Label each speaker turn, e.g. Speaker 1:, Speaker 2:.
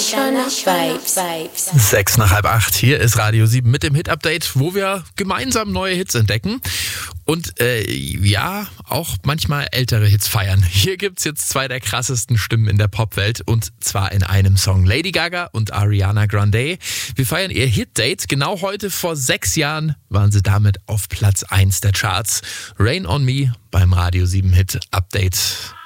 Speaker 1: Vibes.
Speaker 2: 6 nach halb 8, hier ist Radio 7 mit dem Hit-Update, wo wir gemeinsam neue Hits entdecken und auch manchmal ältere Hits feiern. Hier gibt's jetzt 2 der krassesten Stimmen in der Popwelt und zwar in einem Song. Lady Gaga und Ariana Grande. Wir feiern ihr Hit-Date. Genau heute vor 6 Jahren waren sie damit auf Platz 1 der Charts. Rain on Me beim Radio 7 Hit-Update.